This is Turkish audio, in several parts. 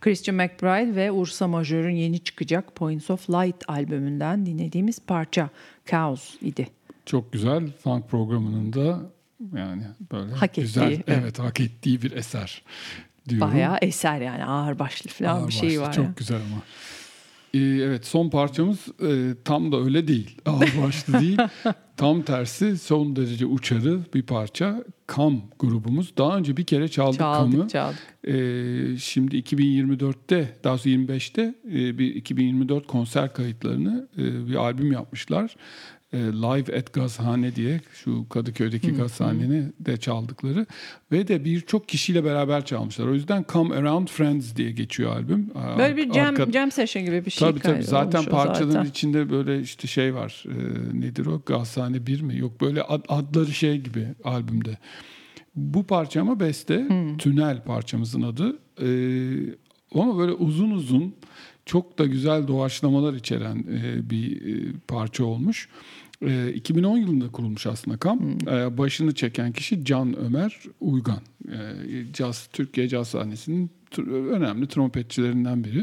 Christian McBride ve Ursa Major'un yeni çıkacak Points of Light albümünden dinlediğimiz parça Chaos idi. Çok güzel, funk programının da yani böyle hak güzel, ettiği, evet hak ettiği bir eser diyorum. Bayağı eser yani, ağır başlı falan Ağır bir şey başlı, var. çok ya. güzel ama. Evet, son parçamız tam da öyle değil. Ağır başlı değil. Tam tersi son derece uçarı bir parça. Kam grubumuz. Daha önce bir kere çaldık Kam'ı. Çaldık. Şimdi 2024'te, daha sonra 25'te bir 2024 konser kayıtlarını bir albüm yapmışlar. Live at Gazhane diye, şu Kadıköy'deki gazhaneni de çaldıkları ve de birçok kişiyle beraber çalmışlar. O yüzden Come Around Friends diye geçiyor albüm. Böyle bir jam session gibi bir şey. Tabii zaten parçaların zaten içinde böyle işte şey var. Nedir o? Gazhane 1 mi? Yok, böyle adları şey gibi albümde. Bu parça ama beste. Tünel parçamızın adı. Ama böyle uzun uzun, çok da güzel doğaçlamalar içeren bir parça olmuş. 2010 yılında kurulmuş aslında Kam. Başını çeken kişi Can Ömer Uygan. Türkiye caz sahnesinin önemli trompetçilerinden biri.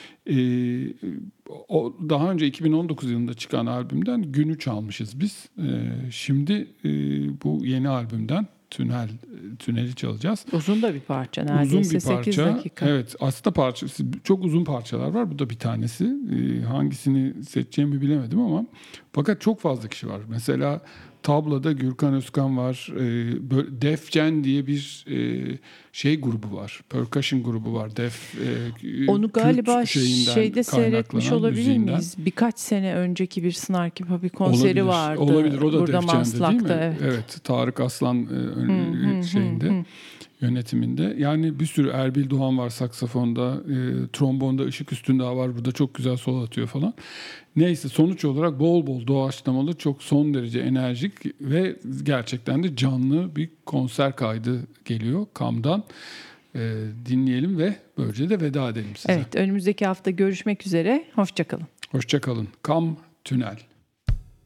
O daha önce 2019 yılında çıkan albümden Günü çalmışız biz. Şimdi bu yeni albümden Tüneli çalacağız. uzun da bir parça, neredeyse uzun bir 8 parça. dakika. Evet, aslında çok uzun parçalar var. Bu da bir tanesi. Hangisini seçeceğimi bilemedim ama fakat çok fazla kişi var. Mesela tabloda Gürkan Özkan var. Def Jam diye bir şey grubu var. Percussion grubu var. Onu galiba Kürt şeyde seyretmiş kaynaklanan olabilir müziğinden. miyiz? Birkaç sene önceki bir Snarky Puppy konseri vardı. Olabilir. O da burada Def Jam'de değil mi? Maslak'ta. Evet. Tarık Aslan şeyinde. Yönetiminde. Yani bir sürü, Erbil Doğan var saksafonda, trombonda Işık Üstündağ var. Burada çok güzel solo atıyor falan. Neyse, sonuç olarak bol bol doğaçlamalı, çok son derece enerjik ve gerçekten de canlı bir konser kaydı geliyor Kam'dan. Dinleyelim ve böylece de veda edelim size. Evet, önümüzdeki hafta görüşmek üzere. Hoşça kalın. Hoşça kalın. Kam Tünel.